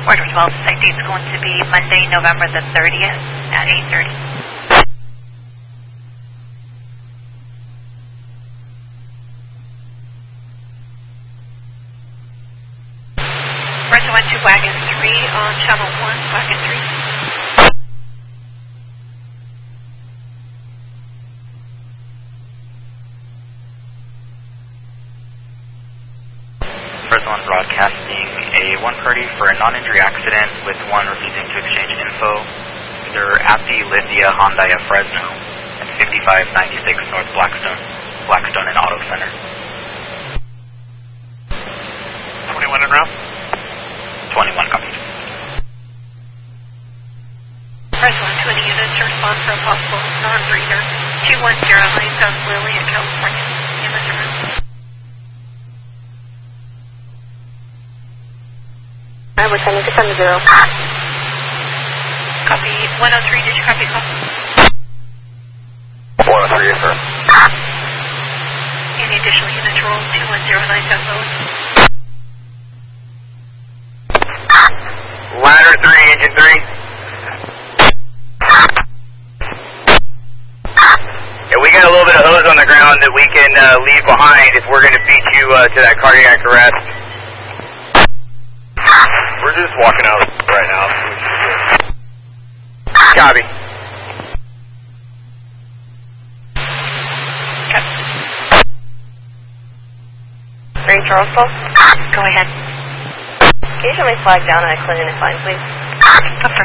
Order 12, site date's going to be Monday, November the 30th at 8:30. First one to Wagon 3 on Channel 1, Wagon 3. First one broadcasting a one party for a non-injury accident with one refusing to exchange info. They're at the Lithia Hyundai of Fresno at 5596 North Blackstone and Auto Center. 21 en route. 21 copies. First one to any units to respond for a possible non-breather. 2109 South Lilly, California. Units are route. I was sending to 70. Copy 103, did you copy call? 103, yes, sir. Any additional units roll 2109 South Lilly. Ladder 3, engine 3. Yeah, we got a little bit of hose on the ground that we can leave behind if we're going to beat you to that cardiac arrest. We're just walking out right now. Copy. St. Charles, Go ahead. can you show me flag down at Clinton and Fine, please? Confirm.